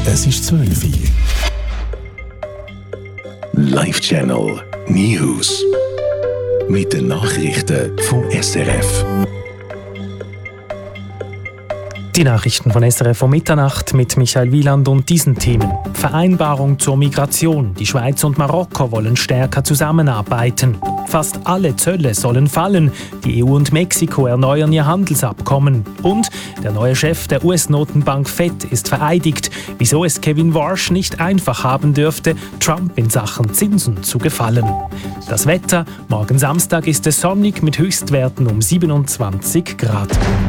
Es ist 12 Uhr. Live Channel News. Mit den Nachrichten vom SRF. Die Nachrichten von SRF um Mitternacht mit Michael Wieland und diesen Themen. Vereinbarung zur Migration. Die Schweiz und Marokko wollen stärker zusammenarbeiten. Fast alle Zölle sollen fallen. Die EU und Mexiko erneuern ihr Handelsabkommen. Und der neue Chef der US-Notenbank Fed ist vereidigt, wieso es Kevin Warsh nicht einfach haben dürfte, Trump in Sachen Zinsen zu gefallen. Das Wetter. Morgen Samstag ist es sonnig mit Höchstwerten um 27 Grad.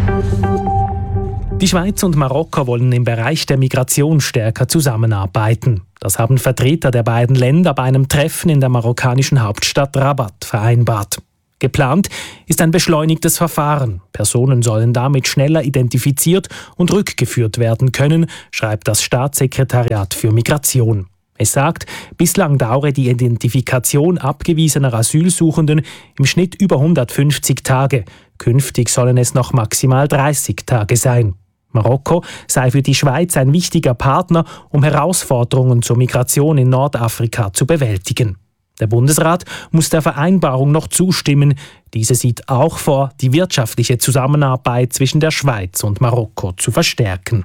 Die Schweiz und Marokko wollen im Bereich der Migration stärker zusammenarbeiten. Das haben Vertreter der beiden Länder bei einem Treffen in der marokkanischen Hauptstadt Rabat vereinbart. Geplant ist ein beschleunigtes Verfahren. Personen sollen damit schneller identifiziert und rückgeführt werden können, schreibt das Staatssekretariat für Migration. Es sagt, bislang dauere die Identifikation abgewiesener Asylsuchenden im Schnitt über 150 Tage. Künftig sollen es noch maximal 30 Tage sein. Marokko sei für die Schweiz ein wichtiger Partner, um Herausforderungen zur Migration in Nordafrika zu bewältigen. Der Bundesrat muss der Vereinbarung noch zustimmen. Diese sieht auch vor, die wirtschaftliche Zusammenarbeit zwischen der Schweiz und Marokko zu verstärken.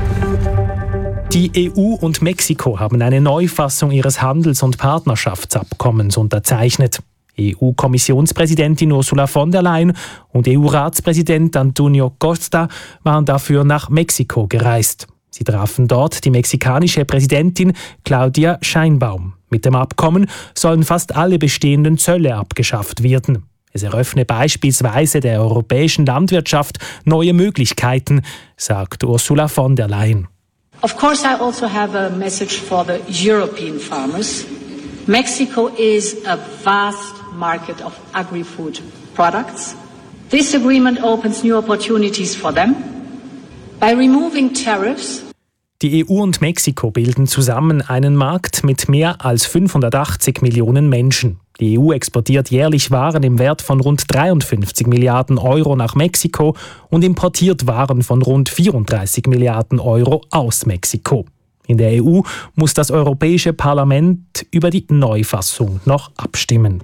Die EU und Mexiko haben eine Neufassung ihres Handels- und Partnerschaftsabkommens unterzeichnet. EU-Kommissionspräsidentin Ursula von der Leyen und EU-Ratspräsident Antonio Costa waren dafür nach Mexiko gereist. Sie trafen dort die mexikanische Präsidentin Claudia Sheinbaum. Mit dem Abkommen sollen fast alle bestehenden Zölle abgeschafft werden. Es eröffne beispielsweise der europäischen Landwirtschaft neue Möglichkeiten, sagt Ursula von der Leyen. Of course, I also have a message for the European farmers. Mexico is a vast market of agri-food products. This agreement opens new opportunities for them. By removing tariffs. Die EU und Mexiko bilden zusammen einen Markt mit mehr als 580 Millionen Menschen. Die EU exportiert jährlich Waren im Wert von rund 53 Milliarden Euro nach Mexiko und importiert Waren von rund 34 Milliarden Euro aus Mexiko. In der EU muss das Europäische Parlament über die Neufassung noch abstimmen.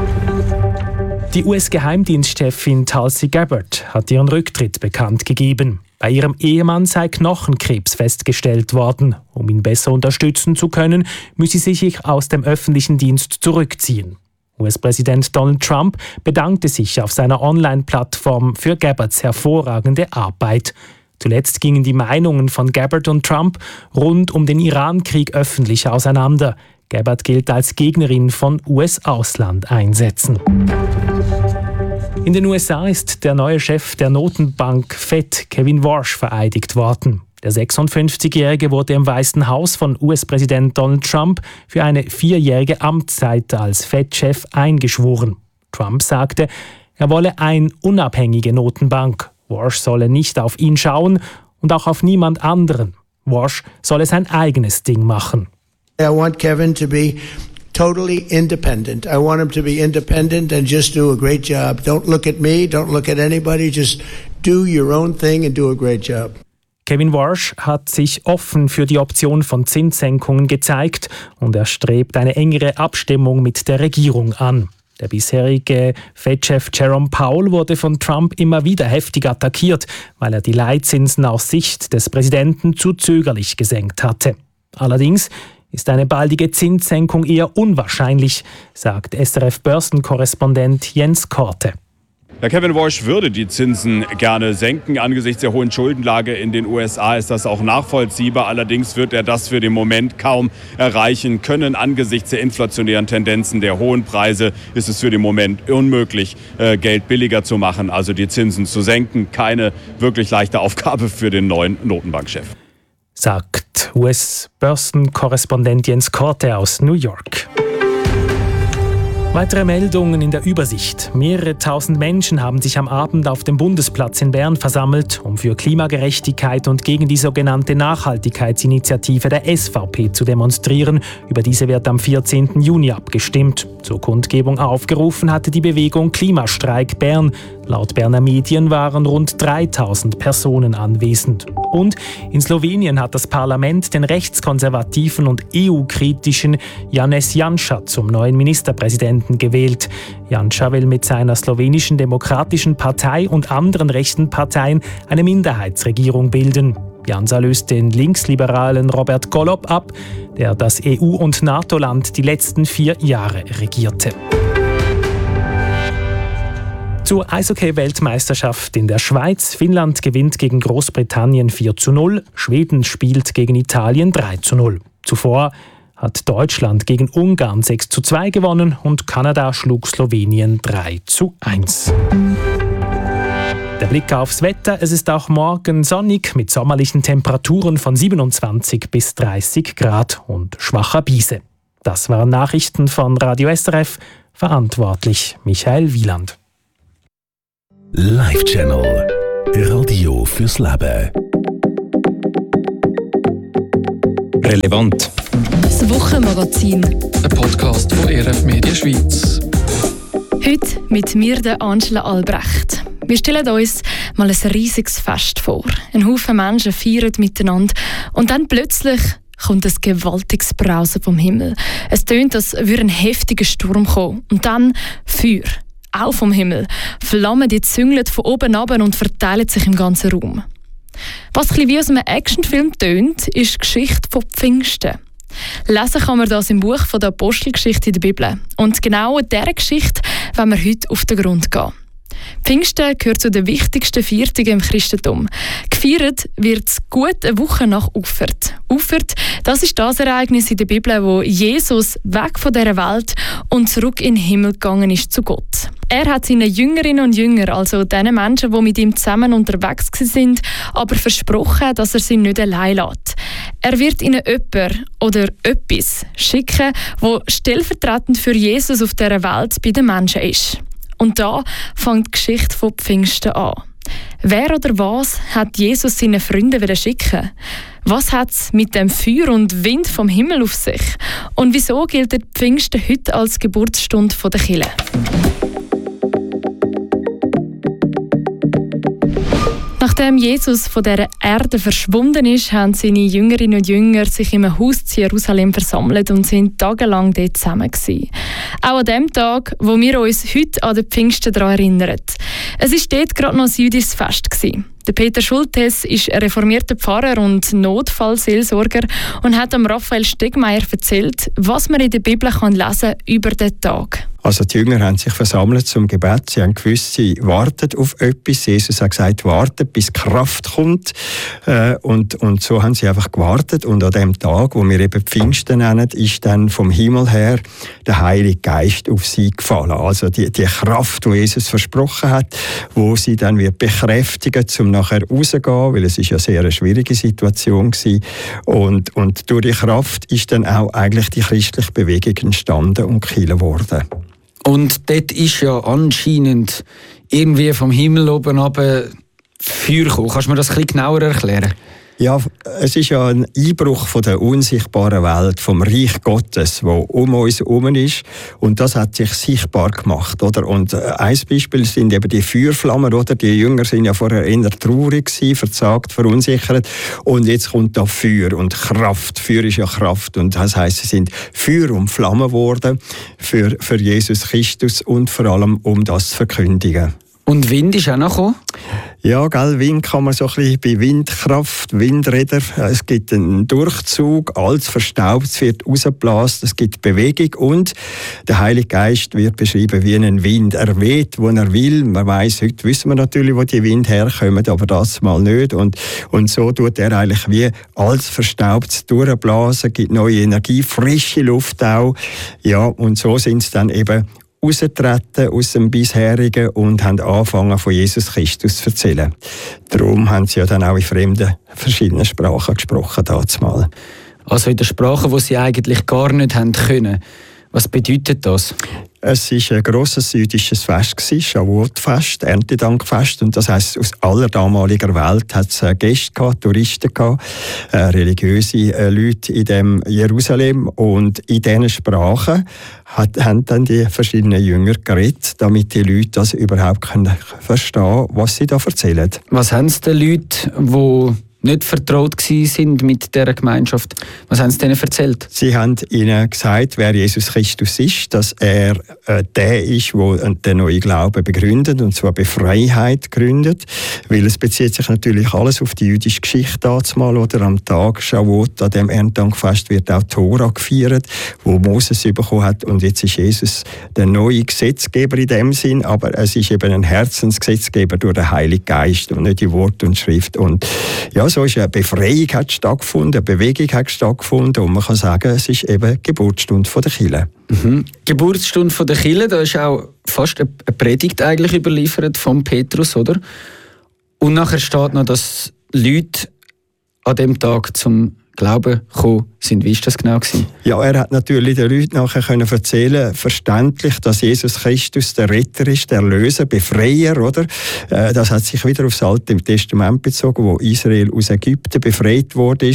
Die US-Geheimdienstchefin Tulsi Gabbard hat ihren Rücktritt bekannt gegeben. Bei ihrem Ehemann sei Knochenkrebs festgestellt worden. Um ihn besser unterstützen zu können, müsse sie sich aus dem öffentlichen Dienst zurückziehen. US-Präsident Donald Trump bedankte sich auf seiner Online-Plattform für Gabbards hervorragende Arbeit. Zuletzt gingen die Meinungen von Gabbard und Trump rund um den Iran-Krieg öffentlich auseinander. Gabbard gilt als Gegnerin von US-Auslandeinsätzen. In den USA ist der neue Chef der Notenbank Fed, Kevin Warsh, vereidigt worden. Der 56-Jährige wurde im Weißen Haus von US-Präsident Donald Trump für eine 4-jährige Amtszeit als Fed-Chef eingeschworen. Trump sagte, er wolle eine unabhängige Notenbank. Warsh solle nicht auf ihn schauen und auch auf niemand anderen. Warsh solle sein eigenes Ding machen. I want Kevin to be totally independent. I want him to be independent and just do a great job. Don't look at me, don't look at anybody, just do your own thing and do a great job. Kevin Warsh hat sich offen für die Option von Zinssenkungen gezeigt und er strebt eine engere Abstimmung mit der Regierung an. Der bisherige Fed-Chef Jerome Powell wurde von Trump immer wieder heftig attackiert, weil er die Leitzinsen aus Sicht des Präsidenten zu zögerlich gesenkt hatte. Allerdings ist eine baldige Zinssenkung eher unwahrscheinlich, sagt SRF-Börsenkorrespondent Jens Korte. Herr Kevin Warsh würde die Zinsen gerne senken. Angesichts der hohen Schuldenlage in den USA ist das auch nachvollziehbar. Allerdings wird er das für den Moment kaum erreichen können. Angesichts der inflationären Tendenzen der hohen Preise ist es für den Moment unmöglich, Geld billiger zu machen, also die Zinsen zu senken. Keine wirklich leichte Aufgabe für den neuen Notenbankchef, sagt US-Börsenkorrespondent Jens Korte aus New York. Weitere Meldungen in der Übersicht. Mehrere tausend Menschen haben sich am Abend auf dem Bundesplatz in Bern versammelt, um für Klimagerechtigkeit und gegen die sogenannte Nachhaltigkeitsinitiative der SVP zu demonstrieren. Über diese wird am 14. Juni abgestimmt. Zur Kundgebung aufgerufen hatte die Bewegung Klimastreik Bern. Laut Berner Medien waren rund 3000 Personen anwesend. Und in Slowenien hat das Parlament den rechtskonservativen und EU-kritischen Janez Janša zum neuen Ministerpräsidenten gewählt. Janša will mit seiner slowenischen Demokratischen Partei und anderen rechten Parteien eine Minderheitsregierung bilden. Janša löst den linksliberalen Robert Golob ab, der das EU- und NATO-Land die letzten 4 Jahre regierte. Zur Eishockey-Weltmeisterschaft in der Schweiz. Finnland gewinnt gegen Großbritannien 4:0, Schweden spielt gegen Italien 3:0. Zuvor hat Deutschland gegen Ungarn 6:2 gewonnen und Kanada schlug Slowenien 3:1. Der Blick aufs Wetter. Es ist auch morgen sonnig mit sommerlichen Temperaturen von 27 bis 30 Grad und schwacher Brise. Das waren Nachrichten von Radio SRF. Verantwortlich Michael Wieland. Live Channel. Radio fürs Leben. Relevant. Das Wochenmagazin. Ein Podcast von RF Media Schweiz. Heute mit mir, der Angela Albrecht. Wir stellen uns mal ein riesiges Fest vor. Ein Haufen Menschen feiern miteinander und dann plötzlich kommt ein gewaltiges Brausen vom Himmel. Es tönt, als würde ein heftiger Sturm kommen. Und dann Feuer. Auch vom Himmel. Flammen, die züngeln von oben ab und verteilen sich im ganzen Raum. Was ein bisschen wie aus einem Actionfilm tönt, ist die Geschichte von Pfingsten. Lesen kann man das im Buch von der Apostelgeschichte in der Bibel. Und genau dieser Geschichte wollen wir heute auf den Grund gehen. Pfingsten gehört zu den wichtigsten Feiertagen im Christentum. Gefeiert wird es gut eine Woche nach Auffahrt. Auffahrt, das ist das Ereignis in der Bibel, wo Jesus weg von dieser Welt und zurück in den Himmel gegangen ist zu Gott. Er hat seinen Jüngerinnen und Jüngern, also den Menschen, die mit ihm zusammen unterwegs waren, aber versprochen, dass er sie nicht allein lässt. Er wird ihnen jemanden oder etwas schicken, das stellvertretend für Jesus auf dieser Welt bei den Menschen ist. Und da fängt die Geschichte von Pfingsten an. Wer oder was hat Jesus seinen Freunden schicken? Was hat es mit dem Feuer und Wind vom Himmel auf sich? Und wieso gilt Pfingsten heute als Geburtsstunde der Kirche? Nachdem Jesus von dieser Erde verschwunden ist, haben seine Jüngerinnen und Jünger sich im Haus zu Jerusalem versammelt und sind tagelang dort zusammen gewesen. Auch an dem Tag, wo wir uns heute an den Pfingsten daran erinnern. Es war dort gerade noch ein jüdisches Fest gewesen. Der Peter Schultes ist ein reformierter Pfarrer und Notfallseelsorger und hat Raphael Stegmeier erzählt, was man in der Bibel lesen kann über den Tag. Also die Jünger haben sich versammelt zum Gebet. Sie haben gewusst, sie warten auf etwas. Jesus hat gesagt, wartet, bis Kraft kommt. Und so haben sie einfach gewartet. Und an dem Tag, wo wir eben Pfingsten nennen, ist dann vom Himmel her der Heilige Geist auf sie gefallen. Also die Kraft, die Jesus versprochen hat, wo sie dann wird bekräftigen, um nachher rauszugehen, weil es ist ja sehr eine schwierige Situation war. Und durch die Kraft ist dann auch eigentlich die christliche Bewegung entstanden und Kirche geworden. Und dort ist ja anscheinend irgendwie vom Himmel oben runter Feuer gekommen. Kannst du mir das ein bisschen genauer erklären? Ja, es ist ja ein Einbruch von der unsichtbaren Welt, vom Reich Gottes, wo um uns herum ist. Und das hat sich sichtbar gemacht, oder? Und ein Beispiel sind eben die Feuerflammen, oder? Die Jünger sind ja vorher eher traurig gewesen, verzagt, verunsichert. Und jetzt kommt da Feuer und Kraft. Feuer ist ja Kraft. Und das heisst, sie sind Feuer und Flamme geworden für Jesus Christus und vor allem, um das zu verkündigen. Und Wind ist auch noch gekommen? Ja, gell, Wind kann man so ein bisschen bei Windkraft, Windräder. Es gibt einen Durchzug, alles verstaubt, es wird rausgeblasen, es gibt Bewegung und der Heilige Geist wird beschrieben wie ein Wind. Er weht, wo er will. Man weiss, heute wissen wir natürlich, wo die Wind herkommen, aber das mal nicht. Und so tut er eigentlich wie alles verstaubt durchblasen, gibt neue Energie, frische Luft auch. Ja, und so sind es dann eben rausgetreten aus dem Bisherigen und haben angefangen, von Jesus Christus zu erzählen. Darum haben sie ja dann auch in fremden, verschiedenen Sprachen gesprochen damals. Also in der Sprache, die sie eigentlich gar nicht haben können. Was bedeutet das? Es war ein grosses jüdisches Fest, Shavuot-Fest, Erntedankfest. Und das heisst, aus aller damaliger Welt hat es Gäste gehabt, Touristen gehabt, religiöse Leute in dem Jerusalem. Und in diesen Sprachen haben dann die verschiedenen Jünger geredet, damit die Leute das überhaupt verstehen können, was sie da erzählen. Was haben es den Leuten, die nicht vertraut sind mit dieser Gemeinschaft, was haben sie denen erzählt? Sie haben ihnen gesagt, wer Jesus Christus ist, dass er der ist, der den neuen Glauben begründet, und zwar bei Freiheit gründet, weil es bezieht sich natürlich alles auf die jüdische Geschichte dazumal, oder am Tag Shavuot, an dem Erntedankfest wird auch Tora gefeiert, wo Moses bekommen hat, und jetzt ist Jesus der neue Gesetzgeber in dem Sinn, aber es ist eben ein Herzensgesetzgeber durch den Heiligen Geist und nicht die Wort und Schrift. Und ja, so ist eine Befreiung hat stattgefunden, eine Bewegung hat stattgefunden, und man kann sagen, es ist eben die Geburtsstunde der Kirche. Geburtsstunde der Kirche, da ist auch fast eine Predigt eigentlich überliefert von Petrus, oder? Und nachher steht noch, dass Leute an dem Tag zum Glauben gekommen sind. Wie war das genau gewesen? Ja, er hat natürlich den Leuten nachher erzählen, verständlich, dass Jesus Christus der Retter ist, der Erlöser, Befreier, oder? Das hat sich wieder aufs Alte Testament bezogen, wo Israel aus Ägypten befreit wurde.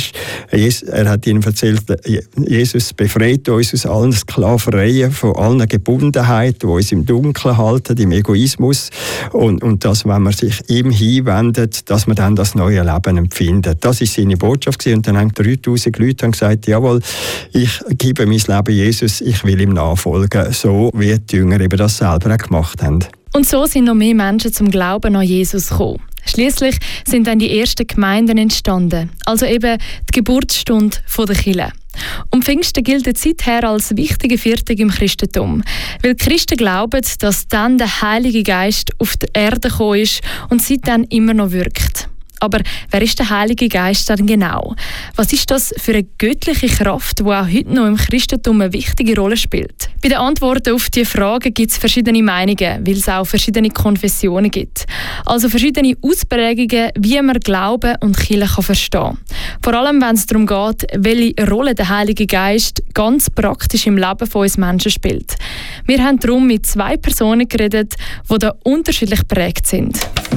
Er hat ihnen erzählt, Jesus befreit uns aus allen Sklavereien, von allen Gebundenheiten, die uns im Dunkeln halten, im Egoismus. Und dass, wenn man sich ihm hinwendet, dass man dann das neue Leben empfindet. Das ist seine Botschaft gewesen. Und dann haben 3000 Leute gesagt, jawohl, ich gebe mein Leben Jesus, ich will ihm nachfolgen, so wie die Jünger eben das selber auch gemacht haben. Und so sind noch mehr Menschen zum Glauben an Jesus gekommen. Schliesslich sind dann die ersten Gemeinden entstanden, also eben die Geburtsstunde der Kirche. Und Pfingsten gilt seither als wichtige Viertag im Christentum, weil die Christen glauben, dass dann der Heilige Geist auf die Erde gekommen ist und seitdem immer noch wirkt. Aber wer ist der Heilige Geist dann genau? Was ist das für eine göttliche Kraft, die auch heute noch im Christentum eine wichtige Rolle spielt? Bei den Antworten auf diese Fragen gibt es verschiedene Meinungen, weil es auch verschiedene Konfessionen gibt. Also verschiedene Ausprägungen, wie man Glauben und Kirche verstehen kann. Vor allem, wenn es darum geht, welche Rolle der Heilige Geist ganz praktisch im Leben von uns Menschen spielt. Wir haben darum mit 2 Personen geredet, die da unterschiedlich geprägt sind.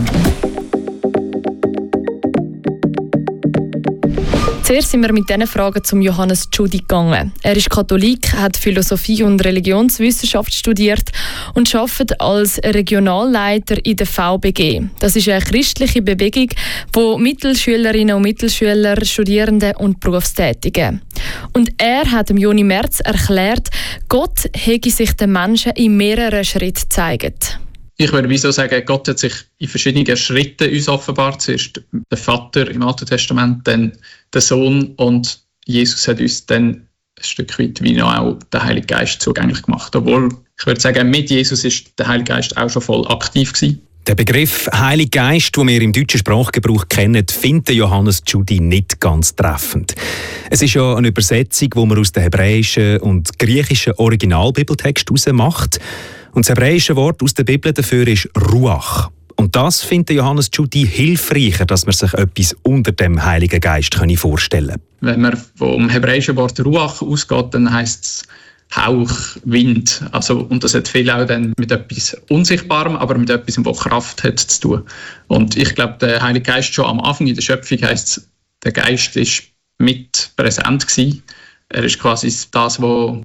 Zuerst sind wir mit diesen Fragen zum Johannes Tschudi gegangen. Er ist Katholik, hat Philosophie und Religionswissenschaft studiert und arbeitet als Regionalleiter in der VBG. Das ist eine christliche Bewegung, die Mittelschülerinnen und Mittelschüler, Studierende und Berufstätige. Und er hat dem Joni Merz erklärt, Gott hege sich den Menschen in mehreren Schritten gezeigt. Ich würde wieso sagen, Gott hat sich in verschiedenen Schritten uns offenbart. Zuerst der Vater im Alten Testament, dann der Sohn, und Jesus hat uns dann ein Stück weit wie noch auch den Heiligen Geist zugänglich gemacht. Obwohl, ich würde sagen, mit Jesus ist der Heilige Geist auch schon voll aktiv gewesen. Der Begriff Heiliger Geist, den wir im deutschen Sprachgebrauch kennen, findet Johannes Tschudi nicht ganz treffend. Es ist ja eine Übersetzung, die man aus dem hebräischen und griechischen Originalbibeltext heraus macht. Und das hebräische Wort aus der Bibel dafür ist Ruach. Und das findet Johannes Tschudi hilfreicher, dass man sich etwas unter dem Heiligen Geist vorstellen kann. Wenn man vom hebräischen Wort Ruach ausgeht, dann heisst es Hauch, Wind. Und das hat viel auch dann mit etwas Unsichtbarem, aber mit etwas, was Kraft hat, zu tun. Und ich glaube, der Heilige Geist schon am Anfang in der Schöpfung heisst, der Geist ist mit präsent gewesen. Er ist quasi das, wo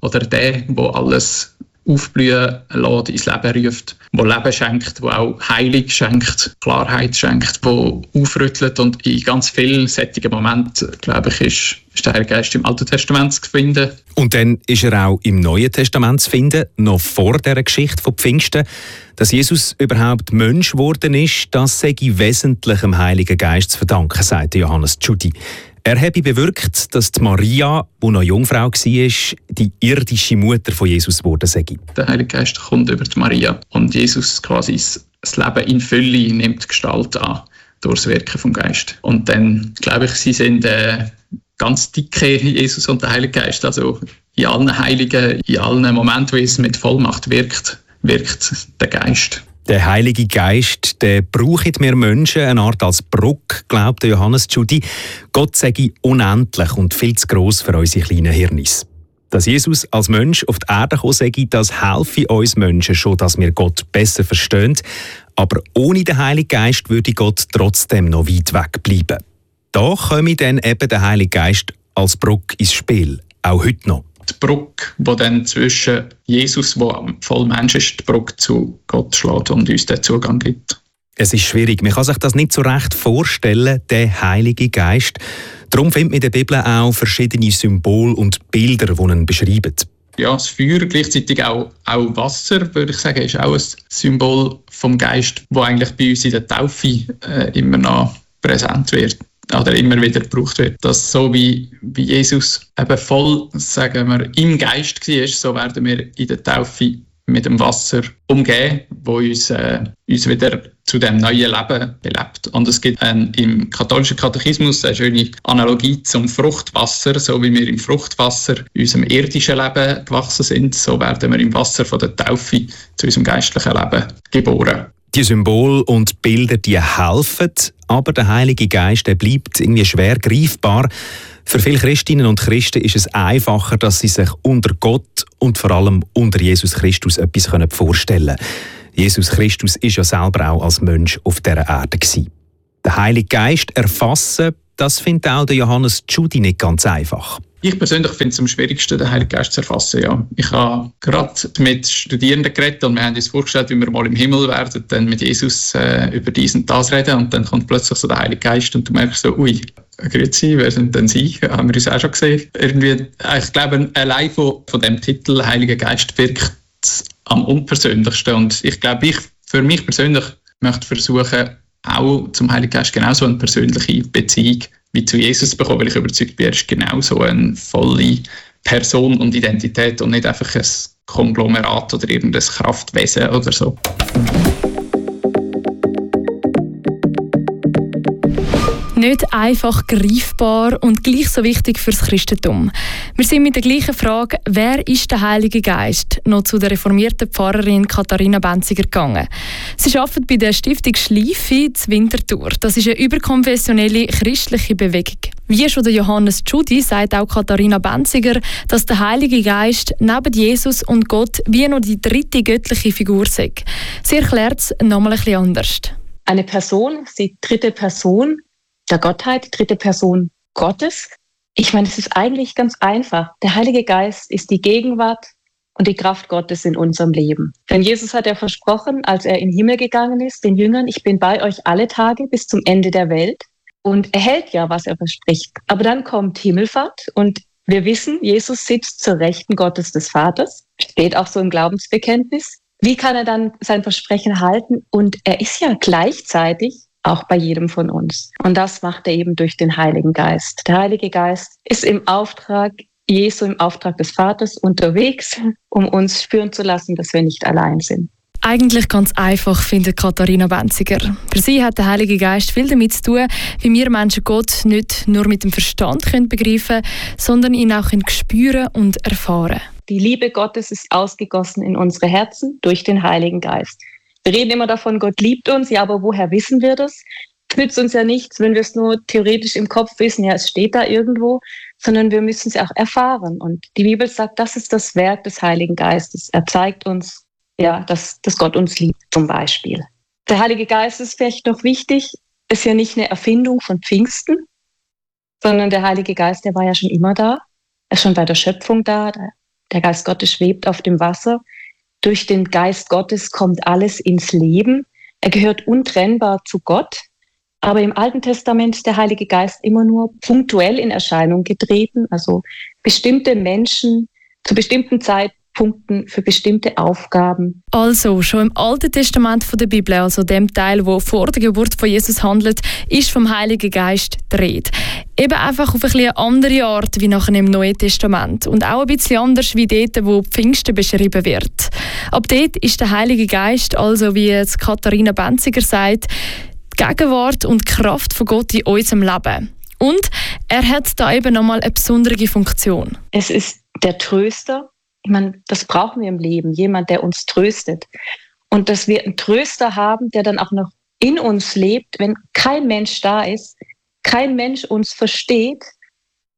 alles aufblühen lässt, ins Leben ruft, wo Leben schenkt, wo auch Heilung schenkt, Klarheit schenkt, wo aufrüttelt. Und in ganz vielen solchen Momenten, glaube ich, ist der Heilige Geist im Alten Testament zu finden. Und dann ist er auch im Neuen Testament zu finden, noch vor dieser Geschichte von Pfingsten. Dass Jesus überhaupt Mensch geworden ist, das sei wesentlich dem Heiligen Geist zu verdanken, sagt Johannes Tschudi. Er habe bewirkt, dass die Maria, die noch Jungfrau war, die irdische Mutter von Jesus geworden sei. Der Heilige Geist kommt über die Maria und Jesus quasi das Leben in Fülle nimmt Gestalt an durch das Wirken vom Geist. Und dann, glaube ich, sie sind ganz dicke, Jesus und der Heilige Geist. Also in allen Heiligen, in allen Momenten, wo es mit Vollmacht wirkt der Geist. Der Heilige Geist, der braucht wir Menschen eine Art als Brücke, glaubt Johannes Tschudi. Gott sei unendlich und viel zu gross für unsere kleinen Hirnis. Dass Jesus als Mensch auf die Erde gekommen sei, das helfe uns Menschen schon, dass wir Gott besser verstehen. Aber ohne den Heiligen Geist würde Gott trotzdem noch weit weg bleiben. Da komme dann eben der Heilige Geist als Brücke ins Spiel, auch heute noch. Die Brücke, die dann zwischen Jesus, der voll Mensch ist, die Brücke zu Gott schlägt und uns den Zugang gibt. Es ist schwierig, man kann sich das nicht so recht vorstellen, der Heilige Geist. Darum findet man in der Bibel auch verschiedene Symbole und Bilder, die ihn beschreiben. Ja, das Feuer, gleichzeitig auch Wasser, würde ich sagen, ist auch ein Symbol vom Geist, das eigentlich bei uns in der Taufe immer noch präsent wird oder immer wieder gebraucht wird. Dass so wie Jesus eben voll, sagen wir, im Geist war, so werden wir in der Taufe mit dem Wasser umgehen, wo uns wieder zu dem neuen Leben belebt. Und es gibt im katholischen Katechismus eine schöne Analogie zum Fruchtwasser. So wie wir im Fruchtwasser unserem irdischen Leben gewachsen sind, so werden wir im Wasser von der Taufe zu unserem geistlichen Leben geboren. Die Symbole und Bilder, die helfen, aber der Heilige Geist, der bleibt irgendwie schwer greifbar. Für viele Christinnen und Christen ist es einfacher, dass sie sich unter Gott und vor allem unter Jesus Christus etwas vorstellen können. Jesus Christus war ja selber auch als Mensch auf dieser Erde. Den Heiligen Geist erfassen, das findet auch der Johannes Tschudi nicht ganz einfach. Ich persönlich finde es am schwierigsten, den Heiligen Geist zu erfassen. Ja. Ich habe gerade mit Studierenden geredet und wir haben uns vorgestellt, wie wir mal im Himmel werden, dann mit Jesus über dies und das reden und dann kommt plötzlich so der Heilige Geist und du merkst so, ui, grüezi, wer sind denn Sie? Haben wir uns auch schon gesehen. Irgendwie, ich glaube, allein von dem Titel Heiliger Geist wirkt es am unpersönlichsten und ich glaube, für mich persönlich möchte versuchen, auch zum Heiligen Geist genauso eine persönliche Beziehung wie zu Jesus bekommen, weil ich überzeugt bin, er ist genauso eine volle Person und Identität und nicht einfach ein Konglomerat oder irgendein Kraftwesen oder so. Nicht einfach greifbar und gleich so wichtig für das Christentum. Wir sind mit der gleichen Frage, wer ist der Heilige Geist, noch zu der reformierten Pfarrerin Katharina Benziger gegangen. Sie arbeitet bei der Stiftung Schleife zu Winterthur. Das ist eine überkonfessionelle christliche Bewegung. Wie schon der Johannes Tschudi sagt auch Katharina Benziger, dass der Heilige Geist neben Jesus und Gott wie noch die dritte göttliche Figur sei. Sie erklärt es nochmal ein bisschen anders. Eine Person ist die dritte Person der Gottheit, die dritte Person Gottes. Ich meine, es ist eigentlich ganz einfach. Der Heilige Geist ist die Gegenwart und die Kraft Gottes in unserem Leben. Denn Jesus hat ja versprochen, als er in den Himmel gegangen ist, den Jüngern, ich bin bei euch alle Tage bis zum Ende der Welt. Und er hält ja, was er verspricht. Aber dann kommt Himmelfahrt und wir wissen, Jesus sitzt zur Rechten Gottes des Vaters, steht auch so im Glaubensbekenntnis. Wie kann er dann sein Versprechen halten? Und er ist ja gleichzeitig auch bei jedem von uns. Und das macht er eben durch den Heiligen Geist. Der Heilige Geist ist im Auftrag Jesu, im Auftrag des Vaters unterwegs, um uns spüren zu lassen, dass wir nicht allein sind. Eigentlich ganz einfach, findet Katharina Benziger. Für sie hat der Heilige Geist viel damit zu tun, wie wir Menschen Gott nicht nur mit dem Verstand begreifen können, sondern ihn auch spüren und erfahren. Die Liebe Gottes ist ausgegossen in unsere Herzen durch den Heiligen Geist. Wir reden immer davon, Gott liebt uns, ja, aber woher wissen wir das? Es nützt uns ja nichts, wenn wir es nur theoretisch im Kopf wissen, ja, es steht da irgendwo, sondern wir müssen es auch erfahren. Und die Bibel sagt, das ist das Werk des Heiligen Geistes. Er zeigt uns, ja, dass Gott uns liebt, zum Beispiel. Der Heilige Geist ist vielleicht noch wichtig, ist ja nicht eine Erfindung von Pfingsten, sondern der Heilige Geist, der war ja schon immer da. Er ist schon bei der Schöpfung da. Der Geist Gottes schwebt auf dem Wasser. Durch den Geist Gottes kommt alles ins Leben. Er gehört untrennbar zu Gott. Aber im Alten Testament ist der Heilige Geist immer nur punktuell in Erscheinung getreten. Also bestimmte Menschen zu bestimmten Zeitpunkten für bestimmte Aufgaben. Also schon im Alten Testament der Bibel, also dem Teil, wo vor der Geburt von Jesus handelt, ist vom Heiligen Geist die Rede. Eben einfach auf eine andere Art wie nachher im Neuen Testament. Und auch ein bisschen anders wie dort, wo Pfingsten beschrieben wird. Ab dort ist der Heilige Geist, also wie es Katharina Benziger sagt, die Gegenwart und die Kraft von Gott in unserem Leben. Und er hat da eben nochmal eine besondere Funktion. Es ist der Tröster. Ich meine, das brauchen wir im Leben. Jemand, der uns tröstet. Und dass wir einen Tröster haben, der dann auch noch in uns lebt, wenn kein Mensch da ist, kein Mensch uns versteht,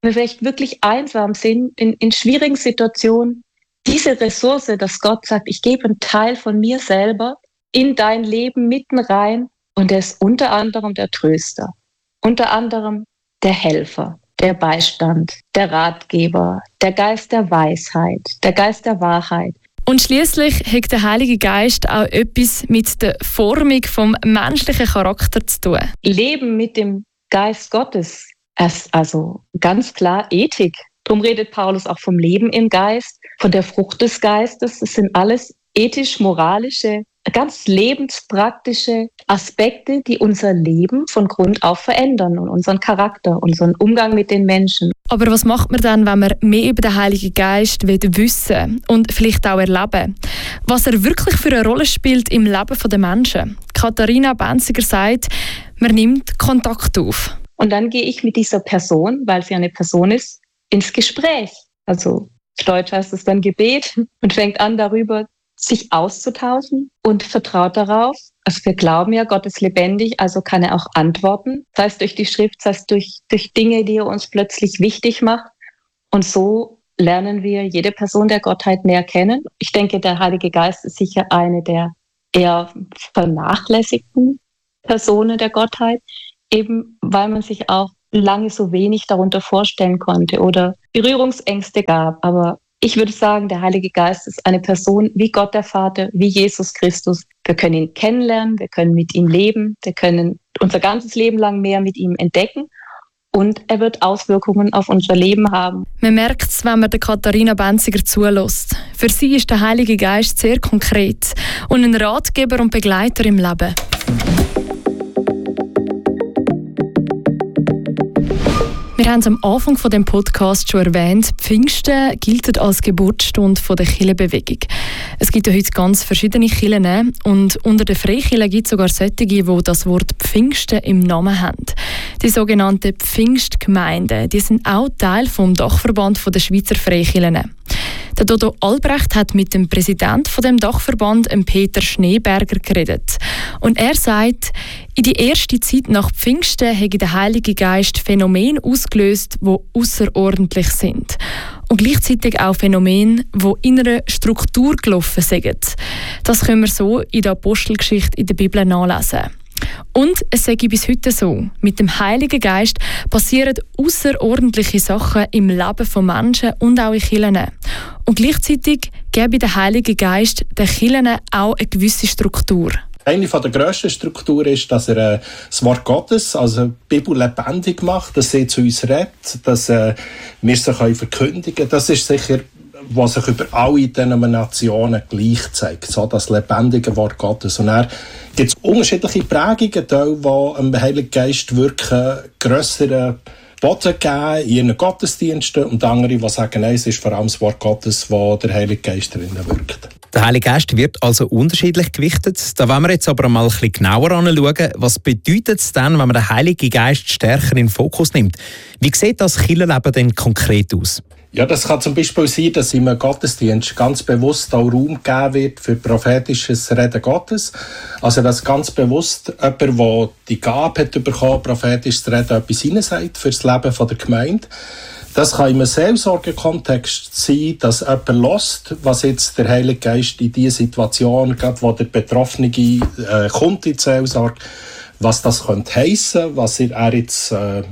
wir vielleicht wirklich einsam sind, in schwierigen Situationen, diese Ressource, dass Gott sagt, ich gebe einen Teil von mir selber in dein Leben mitten rein, und er ist unter anderem der Tröster, unter anderem der Helfer, der Beistand, der Ratgeber, der Geist der Weisheit, der Geist der Wahrheit. Und schließlich hat der Heilige Geist auch etwas mit der Formung vom menschlichen Charakter zu tun. Leben mit dem Geist Gottes ist also ganz klar Ethik. Darum redet Paulus auch vom Leben im Geist, von der Frucht des Geistes. Das sind alles ethisch-moralische, ganz lebenspraktische Aspekte, die unser Leben von Grund auf verändern und unseren Charakter, unseren Umgang mit den Menschen. Aber was macht man dann, wenn man mehr über den Heiligen Geist wissen und vielleicht auch erleben? Was er wirklich für eine Rolle spielt im Leben der Menschen? Katharina Benziger sagt, man nimmt Kontakt auf. Und dann gehe ich mit dieser Person, weil sie eine Person ist, ins Gespräch. Also auf Deutsch heißt es dann Gebet, und fängt an, darüber sich auszutauschen und vertraut darauf. Also wir glauben ja, Gott ist lebendig, also kann er auch antworten. Sei es durch die Schrift, sei es durch Dinge, die er uns plötzlich wichtig macht. Und so lernen wir jede Person der Gottheit näher kennen. Ich denke, der Heilige Geist ist sicher eine der eher vernachlässigten Personen der Gottheit, eben weil man sich auch lange so wenig darunter vorstellen konnte oder Berührungsängste gab. Aber ich würde sagen, der Heilige Geist ist eine Person wie Gott der Vater, wie Jesus Christus. Wir können ihn kennenlernen, wir können mit ihm leben, wir können unser ganzes Leben lang mehr mit ihm entdecken, und er wird Auswirkungen auf unser Leben haben. Man merkt es, wenn man der Katharina Benziger zulässt. Für sie ist der Heilige Geist sehr konkret und ein Ratgeber und Begleiter im Leben. Wir haben es am Anfang von dem Podcast schon erwähnt, Pfingsten gilt als Geburtsstunde der Kirchenbewegung. Es gibt ja heute ganz verschiedene Kirchen, und unter den Freikirchen gibt es sogar solche, die das Wort Pfingsten im Namen haben. Die sogenannten Pfingstgemeinden, die sind auch Teil vom Dachverband der Schweizer Freikirchen. Der Dodo Albrecht hat mit dem Präsidenten von dem Dachverband, Peter Schneeberger, geredet. Und er sagt, in die erste Zeit nach Pfingsten habe der Heilige Geist Phänomene ausgelöst, die außerordentlich sind. Und gleichzeitig auch Phänomene, die in einer Struktur gelaufen sind. Das können wir so in der Apostelgeschichte in der Bibel nachlesen. Und es sage ich bis heute so, mit dem Heiligen Geist passieren außerordentliche Sachen im Leben von Menschen und auch in Kirchen. Und gleichzeitig gebe der Heilige Geist den Kirchen auch eine gewisse Struktur. Eine der grössten Strukturen ist, dass er das Wort Gottes, also die Bibel, lebendig macht, dass sie zu uns redet, dass wir sie verkündigen können. Das ist sicher, was sich über alle Denominationen gleich zeigt, so das lebendige Wort Gottes. Und dann gibt es unterschiedliche Prägungen, die dem Heiligen Geist wirken, grössere Boden geben in ihren Gottesdiensten, und andere, die sagen, nein, es ist vor allem das Wort Gottes, wo der Heilige Geist drinnen wirkt. Der Heilige Geist wird also unterschiedlich gewichtet. Da wollen wir jetzt aber mal ein bisschen genauer anschauen. Was bedeutet es denn, wenn man den Heiligen Geist stärker in den Fokus nimmt? Wie sieht das Kirchenleben denn konkret aus? Ja, das kann zum Beispiel sein, dass im Gottesdienst ganz bewusst auch Raum gegeben wird für prophetisches Reden Gottes. Also, dass ganz bewusst jemand, der die Gabe hat bekommen, prophetisches Reden, etwas hineinsagt für das Leben der Gemeinde. Das kann in einem Seelsorgekontext sein, dass jemand hört, was jetzt der Heilige Geist in dieser Situation, gerade wo der Betroffene kommt in die Seelsorge, was das könnte heissen, was er jetzt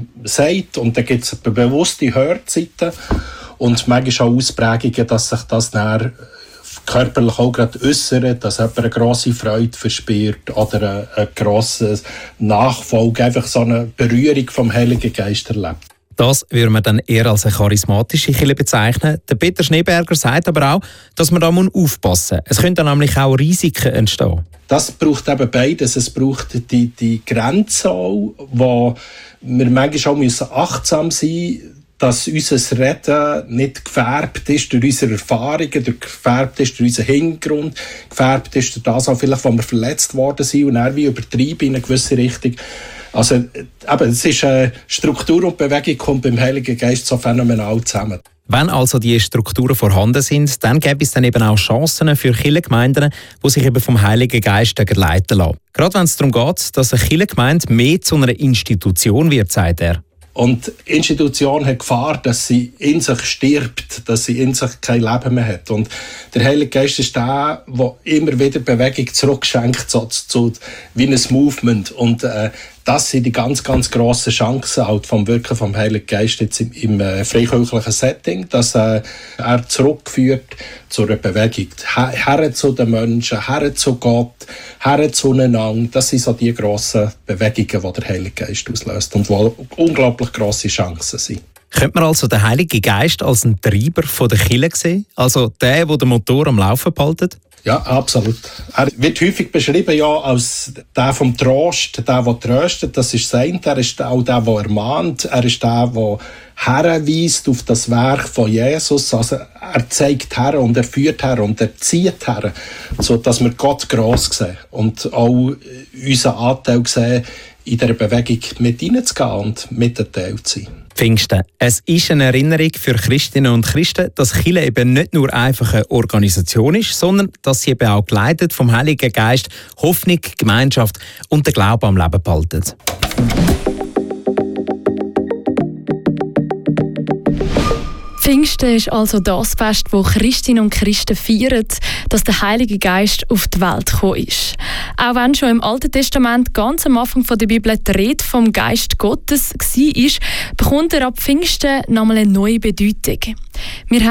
sagt. Und dann gibt es bewusste Hörzeiten und manchmal auch Ausprägungen, dass sich das dann körperlich auch gerade äußert, dass jemand eine grosse Freude verspürt oder eine grosse Nachfolge, einfach so eine Berührung vom Heiligen Geist erlebt. Das würde man dann eher als eine charismatische Kirche bezeichnen. Der Peter Schneeberger sagt aber auch, dass man da aufpassen muss. Es können dann nämlich auch Risiken entstehen. Das braucht eben beides. Es braucht die Grenze auch, wo wir manchmal auch achtsam sein müssen, dass unser Reden nicht gefärbt ist durch unsere Erfahrungen, gefärbt ist durch unseren Hintergrund, gefärbt ist durch das auch vielleicht, wo wir verletzt worden sind und dann wie übertrieben in eine gewisse Richtung. Also, eben, es ist eine Struktur und Bewegung kommt beim Heiligen Geist so phänomenal zusammen. Wenn also die Strukturen vorhanden sind, dann gäbe es dann eben auch Chancen für Kirchengemeinden, die sich eben vom Heiligen Geist leiten lassen. Gerade wenn es darum geht, dass eine Kirchengemeinde mehr zu einer Institution wird, sagt er. Und die Institution hat Gefahr, dass sie in sich stirbt, dass sie in sich kein Leben mehr hat. Und der Heilige Geist ist der immer wieder Bewegung zurückschenkt, so wie ein Movement. Und das sind die ganz, ganz grossen Chancen halt vom Wirken vom Heiligen Geist jetzt im freikirchlichen Setting, dass er zurückführt zu einer Bewegung. Her zu den Menschen, her zu Gott, her zueinander. Das sind so die grossen Bewegungen, die der Heilige Geist auslöst und die unglaublich grosse Chancen sind. Könnte man also den Heiligen Geist als einen Treiber von der Kirche sehen? Also der den Motor am Laufen behaltet? Ja, absolut. Er wird häufig beschrieben als der vom Trost, der tröstet. Das ist sein. Er ist auch der ermahnt. Er ist der herweist auf das Werk von Jesus. Also er zeigt her und er führt her und er zieht her, sodass wir Gott gross sehen und auch unseren Anteil sehen, in dieser Bewegung mit hineinzugehen und mit ein Teil zu sein. Pfingsten. Es ist eine Erinnerung für Christinnen und Christen, dass Kirche eben nicht nur einfach eine Organisation ist, sondern dass sie eben auch geleitet vom Heiligen Geist Hoffnung, Gemeinschaft und den Glauben am Leben behalten. Pfingsten ist also das Fest, wo Christinnen und Christen feiern, dass der Heilige Geist auf die Welt gekommen ist. Auch wenn schon im Alten Testament ganz am Anfang der Bibel die Rede vom Geist Gottes war, bekommt er ab Pfingsten nochmal eine neue Bedeutung. Wir